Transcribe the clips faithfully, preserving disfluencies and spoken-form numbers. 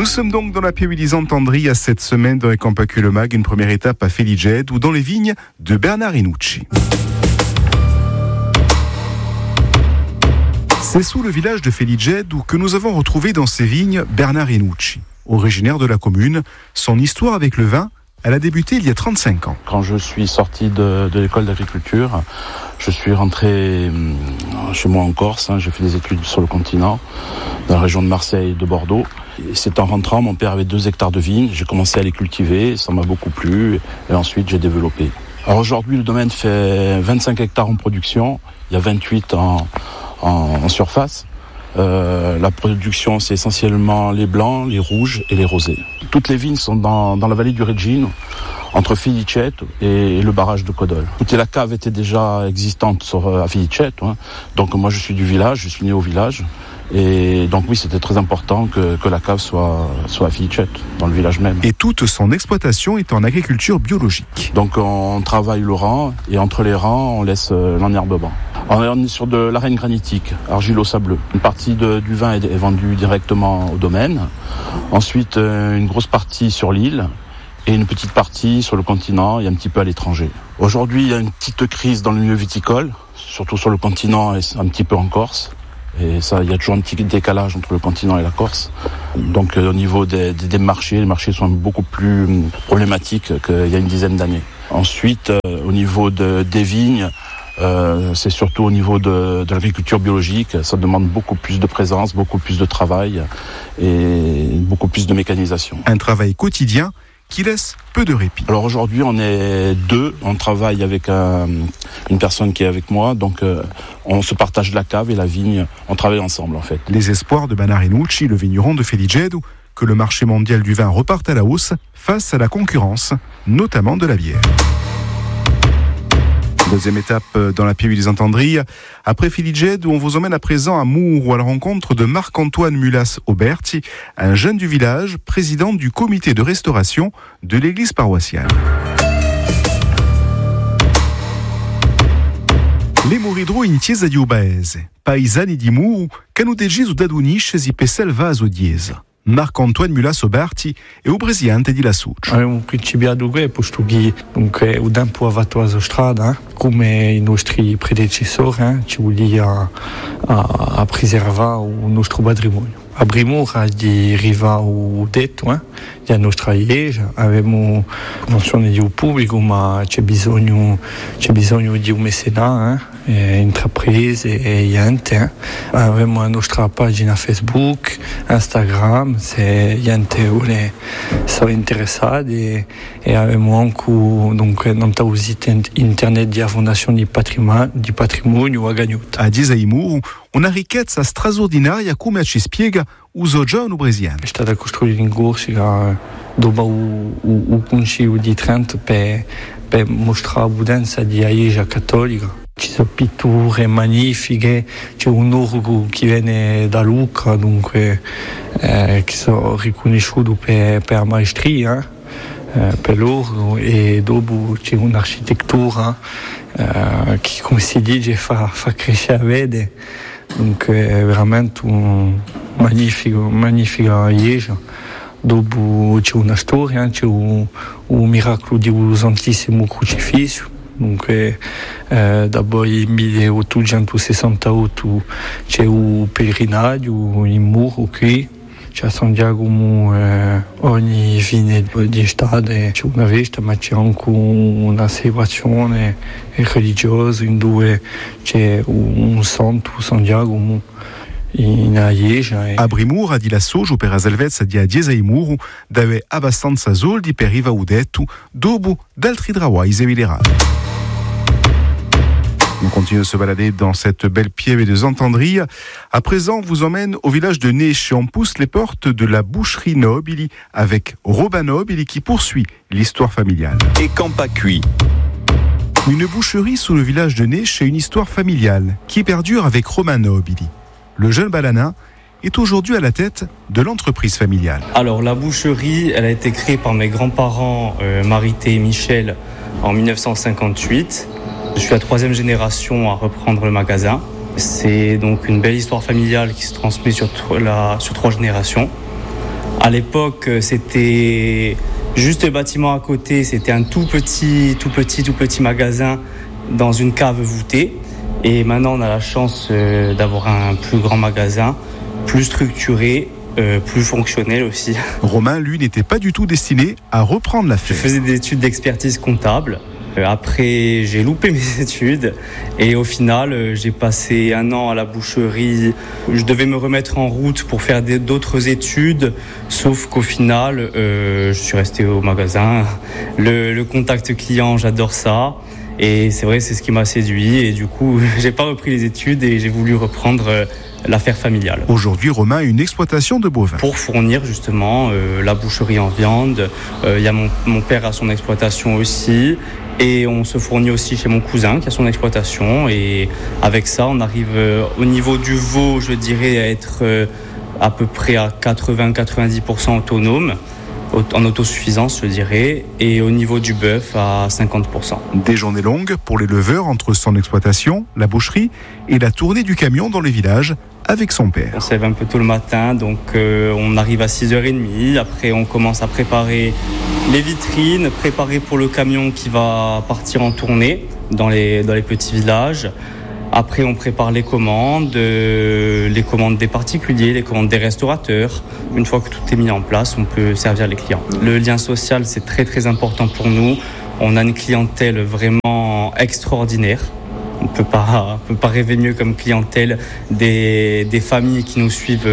Nous sommes donc dans la Pays des Entendries à cette semaine dans les Campaculemag, une première étape à Feliged ou dans les vignes de Bernard Inucci. C'est sous le village de Feliged où que nous avons retrouvé dans ces vignes Bernard Inucci. Originaire de la commune, son histoire avec le vin, elle a débuté il y a trente-cinq ans. Quand je suis sorti de, de l'école d'agriculture, je suis rentré chez moi en Corse. Hein, j'ai fait des études sur le continent, dans la région de Marseille et de Bordeaux. Et c'est en rentrant, mon père avait deux hectares de vignes. J'ai commencé à les cultiver, ça m'a beaucoup plu. Et ensuite, j'ai développé. Alors aujourd'hui, le domaine fait vingt-cinq hectares en production. Il y a vingt-huit en, en, en surface. Euh, la production, c'est essentiellement les blancs, les rouges et les rosés. Toutes les vignes sont dans, dans la vallée du Regino, entre Feliged et, et le barrage de Codol. Et la cave était déjà existante sur, à Feliged, hein. Donc moi je suis du village, je suis né au village. Et donc oui, c'était très important que, que la cave soit, soit à Feliged, dans le village même. Et toute son exploitation est en agriculture biologique. Donc on travaille le rang et entre les rangs, on laisse l'enherbement. On est sur de l'arène granitique, argilo-sableux. Une partie de, du vin est, est vendue directement au domaine. Ensuite, euh, une grosse partie sur l'île et une petite partie sur le continent et un petit peu à l'étranger. Aujourd'hui, il y a une petite crise dans le milieu viticole, surtout sur le continent et un petit peu en Corse. Et ça, il y a toujours un petit décalage entre le continent et la Corse. Donc euh, au niveau des, des, des marchés, les marchés sont beaucoup plus problématiques qu'il y a une dizaine d'années. Ensuite, euh, au niveau de, des vignes, Euh, c'est surtout au niveau de, de l'agriculture biologique, ça demande beaucoup plus de présence, beaucoup plus de travail et beaucoup plus de mécanisation. Un travail quotidien qui laisse peu de répit. Alors aujourd'hui on est deux, on travaille avec un, une personne qui est avec moi, donc euh, on se partage la cave et la vigne, on travaille ensemble en fait. Les espoirs de Bernard Inucci, le vigneron de Feliged, que le marché mondial du vin reparte à la hausse face à la concurrence, notamment de la bière. Deuxième étape dans la Pays des Entendries, après Feliged, où on vous emmène à présent à Mours, à la rencontre de Marc-Antoine Mulas-Auberti, un jeune du village, président du comité de restauration de l'église paroissiale. Le Moridro in chiesa di Ubaese, paesani di Mours, che hanno deciso da unisce per salvare Chiesa. Marc-Antoine Mulas-Auberti è un presidente di La Succia. Abbiamo principiato qui, posto che dunque, un tempo avato la strada, come i nostri predecessori, eh, ci volia a, a preservare il nostro patrimonio. Avremo di arrivare al detto, eh, della nostra iglesia, abbiamo convenzione di un pubblico, ma c'è bisogno, c'è bisogno di un mecenat, eh, intraprese e gente. Eh. Abbiamo la nostra pagina Facebook, Instagram, se gente vuole essere interessati, e abbiamo anche dunque, un sito internet della Fondazione di Patrimonio, di Patrimonio a Gagnotta. A Disaimuru, una ricchezza straordinaria come ci spiega uso giovane brasiliano. È stata costruita in Corsica dopo il Concilio di Trento per, per mostrare la potenza della Chiesa cattolica. Ci sono pitture magnifiche, c'è un orgo che viene da Lucca, dunque eh, che sono riconosciuto per, per la maestria, eh, per l'orgo, e dopo c'è un'architettura eh, che, come si dice, fa, fa crescere la vede. Dunque è veramente un magnifico, magnifica chiesa. Dopo c'è una storia, c'è un, un miracolo di Santissimo Crocifisso. Dunque eh, dopo il milleottocentosessantotto c'è un pellegrinaggio in Muro qui. C'è a San Giacomo eh, ogni fine di estate c'è una festa, ma c'è anche una celebrazione religiosa in dove c'è un, un santo, San Giacomo, in chiesa. A Brimur, a di La Sojo, per a salvezza di a Disaimuru, dave abbastanza soldi per riva udetto, dopo d'altri drawai sevilerali. On continue de se balader dans cette belle piève des Entendries. À présent, on vous emmène au village de Neche. On pousse les portes de la boucherie Nobili avec Robin Nobili qui poursuit l'histoire familiale. Et Campacuit. Une boucherie sous le village de Neche et une histoire familiale qui perdure avec Romain Nobili. Le jeune balanin est aujourd'hui à la tête de l'entreprise familiale. Alors la boucherie, elle a été créée par mes grands-parents euh, Marité et Michel en dix-neuf cent cinquante-huit. Je suis la troisième génération à reprendre le magasin. C'est donc une belle histoire familiale qui se transmet sur, la, sur trois générations. À l'époque, c'était juste le bâtiment à côté, c'était un tout petit, tout petit, tout petit magasin dans une cave voûtée. Et maintenant, on a la chance euh, d'avoir un plus grand magasin, plus structuré, euh, plus fonctionnel aussi. Romain, lui, n'était pas du tout destiné à reprendre l'affaire. Je faisais des études d'expertise comptable. Après, j'ai loupé mes études et au final, j'ai passé un an à la boucherie. Je devais me remettre en route pour faire des, d'autres études, sauf qu'au final, euh, je suis resté au magasin. Le, le contact client, j'adore ça. Et c'est vrai, c'est ce qui m'a séduit. Et du coup, j'ai pas repris les études et j'ai voulu reprendre euh, l'affaire familiale. Aujourd'hui, Romain a une exploitation de bovins. Pour fournir justement euh, la boucherie en viande. Il euh, y a mon, mon père a son exploitation aussi. Et on se fournit aussi chez mon cousin qui a son exploitation. Et avec ça, on arrive euh, au niveau du veau, je dirais, à être euh, à peu près à quatre-vingts à quatre-vingt-dix pour cent autonome. En autosuffisance, je dirais, et au niveau du bœuf à cinquante pour cent. Des journées longues pour l'éleveur entre son exploitation, la boucherie et la tournée du camion dans les villages avec son père. On se lève un peu tôt le matin, donc euh, on arrive à six heures trente. Après, on commence à préparer les vitrines, préparer pour le camion qui va partir en tournée dans les, dans les petits villages. Après, on prépare les commandes, euh, les commandes des particuliers, les commandes des restaurateurs. Une fois que tout est mis en place, on peut servir les clients. Le lien social, c'est très très important pour nous. On a une clientèle vraiment extraordinaire. On peut pas, on peut pas rêver mieux comme clientèle. Des, des familles qui nous suivent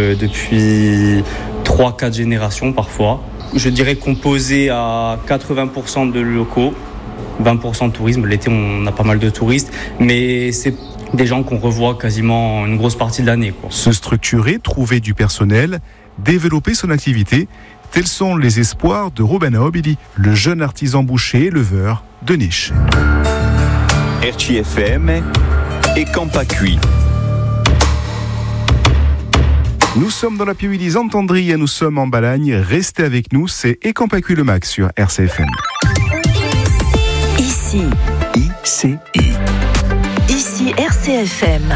depuis trois quatre générations parfois. Je dirais composé à quatre-vingts pour cent de locaux, vingt pour cent de tourisme. L'été, on a pas mal de touristes, mais c'est des gens qu'on revoit quasiment une grosse partie de l'année, quoi. Se structurer, trouver du personnel, développer son activité, tels sont les espoirs de Robin Obili, le jeune artisan boucher éleveur de niche. R C F M et Campacuit. Nous sommes dans la Piéville Entendrie et nous sommes en Balagne. Restez avec nous, c'est Ecampacuit le Max sur R C F M. Ici. I C I. Ici R C F M.